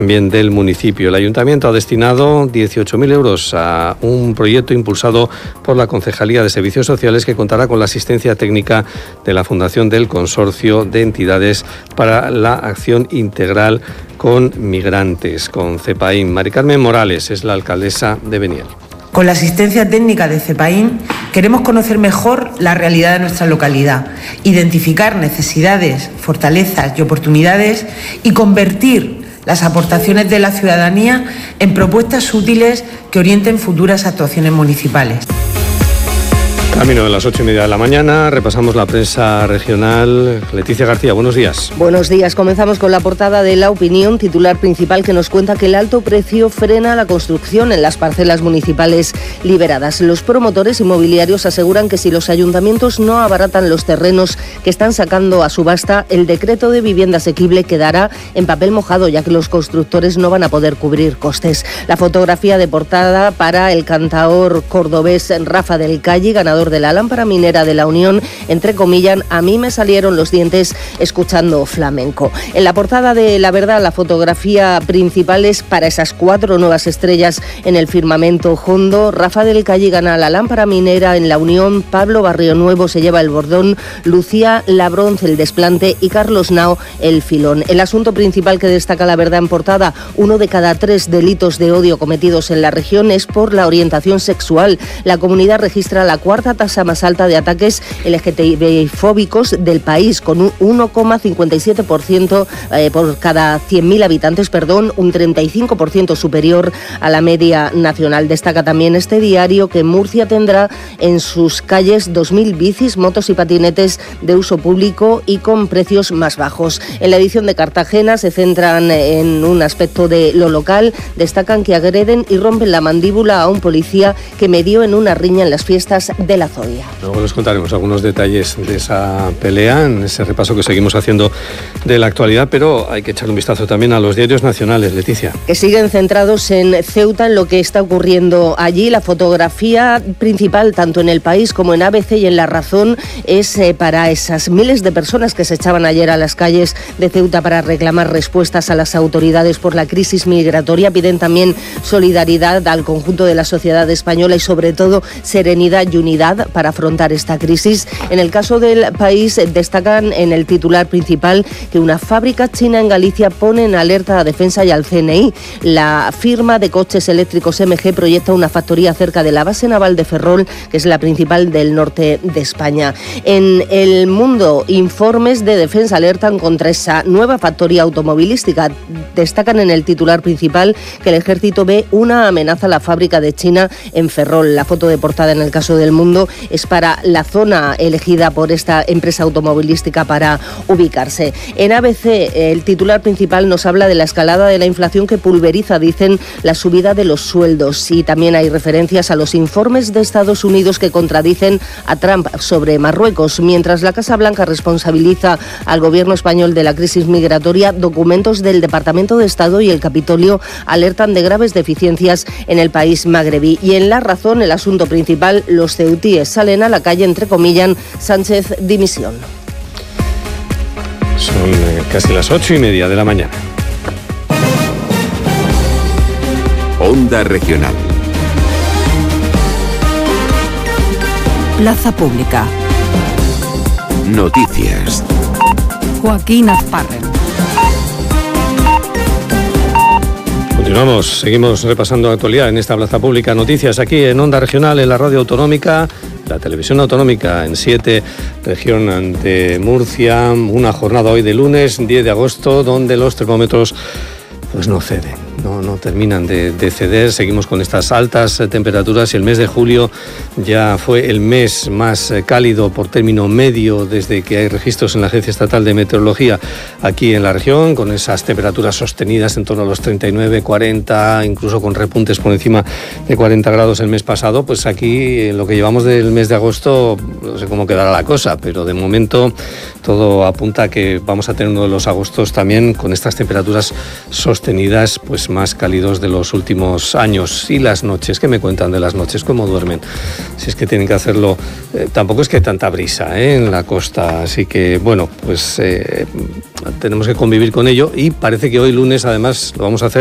También del municipio. El ayuntamiento ha destinado 18.000 euros a un proyecto impulsado por la Concejalía de Servicios Sociales que contará con la asistencia técnica de la Fundación del Consorcio de Entidades para la Acción Integral con Migrantes, con CEPAIN. Mari Carmen Morales es la alcaldesa de Beniel. Con la asistencia técnica de CEPAIN queremos conocer mejor la realidad de nuestra localidad, identificar necesidades, fortalezas y oportunidades y convertir las aportaciones de la ciudadanía en propuestas útiles que orienten futuras actuaciones municipales. Camino de las 8:30 de la mañana, repasamos la prensa regional. Leticia García, buenos días. Buenos días, comenzamos con la portada de La Opinión, titular principal que nos cuenta que el alto precio frena la construcción en las parcelas municipales liberadas. Los promotores inmobiliarios aseguran que si los ayuntamientos no abaratan los terrenos que están sacando a subasta, el decreto de vivienda asequible quedará en papel mojado, ya que los constructores no van a poder cubrir costes. La fotografía de portada para el cantaor cordobés Rafa del Calle, ganador de la lámpara minera de la Unión, entrecomillan, a mí me salieron los dientes escuchando flamenco. En la portada de La Verdad, la fotografía principal es para esas 4 nuevas estrellas en el firmamento hondo. Rafa del Calle gana la lámpara minera en la Unión, Pablo Barrionuevo se lleva el bordón, Lucía Labronce el desplante y Carlos Nao el filón. El asunto principal que destaca La Verdad en portada: 1 de cada 3 delitos de odio cometidos en la región es por la orientación sexual. La comunidad registra la 4ª tasa más alta de ataques LGTBI-fóbicos del país, con un 1,57% por cada 100.000 habitantes, un 35% superior a la media nacional. Destaca también este diario que Murcia tendrá en sus calles 2.000 bicis, motos y patinetes de uso público y con precios más bajos. En la edición de Cartagena se centran en un aspecto de lo local, destacan que agreden y rompen la mandíbula a un policía que medió en una riña en las fiestas de la Zodia. Luego les contaremos algunos detalles de esa pelea en ese repaso que seguimos haciendo de la actualidad, pero hay que echar un vistazo también a los diarios nacionales, Leticia. Que siguen centrados en Ceuta, en lo que está ocurriendo allí. La fotografía principal, tanto en El País como en ABC y en La Razón, es para esas miles de personas que se echaban ayer a las calles de Ceuta para reclamar respuestas a las autoridades por la crisis migratoria. Piden también solidaridad al conjunto de la sociedad española y sobre todo serenidad y unidad para afrontar esta crisis. En el caso del País destacan en el titular principal que una fábrica china en Galicia pone en alerta a Defensa y al CNI. La firma de coches eléctricos MG proyecta una factoría cerca de la base naval de Ferrol, que es la principal del norte de España. En El Mundo, informes de defensa alertan contra esa nueva factoría automovilística. Destacan en el titular principal que el ejército ve una amenaza a la fábrica de China en Ferrol. La foto de portada en el caso del Mundo es para la zona elegida por esta empresa automovilística para ubicarse. En ABC, el titular principal nos habla de la escalada de la inflación que pulveriza, dicen, la subida de los sueldos, y también hay referencias a los informes de Estados Unidos que contradicen a Trump sobre Marruecos. Mientras la Casa Blanca responsabiliza al gobierno español de la crisis migratoria, documentos del Departamento de Estado y el Capitolio alertan de graves deficiencias en el país magrebí. Y en La Razón, el asunto principal, los ceutíes salen a la calle, entrecomillan, Sánchez dimisión. Son casi las 8:30 de la mañana. Onda Regional. Plaza Pública. Noticias. Joaquín Azparren. Continuamos, seguimos repasando la actualidad en esta Plaza Pública. Noticias aquí en Onda Regional, en la radio autonómica, la televisión autonómica en 7, región de Murcia. Una jornada hoy de lunes, 10 de agosto, donde los termómetros pues no ceden, no terminan de ceder. Seguimos con estas altas temperaturas y el mes de julio ya fue el mes más cálido por término medio desde que hay registros en la Agencia Estatal de Meteorología aquí en la región, con esas temperaturas sostenidas en torno a los 39, 40, incluso con repuntes por encima de 40 grados el mes pasado. Pues aquí, en lo que llevamos del mes de agosto, no sé cómo quedará la cosa, pero de momento todo apunta a que vamos a tener uno de los agostos también con estas temperaturas sostenidas pues pues más cálidos de los últimos años. Y las noches, ¿qué me cuentan de las noches? ¿Cómo duermen? Si es que tienen que hacerlo, tampoco es que hay tanta brisa en la costa, así que bueno, pues tenemos que convivir con ello, y parece que hoy lunes además lo vamos a hacer